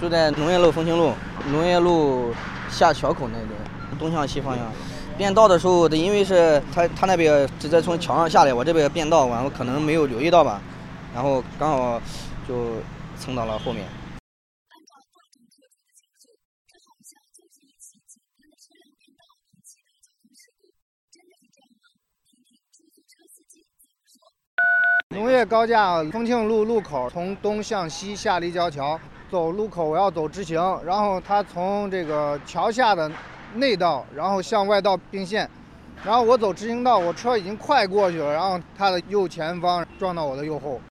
就在农业路丰庆路，农业路下桥口那边，东向西方向。变道的时候，因为是他那边直接从桥上下来，我这边变道，完了可能没有留意到吧，然后刚好就蹭到了后面。 农业高架丰庆路路口从东向西下立交桥，走路口我要走直行，然后它从这个桥下的内道，然后向外道并线，然后我走直行道，我车已经快过去了，然后它的右前方撞到我的右后。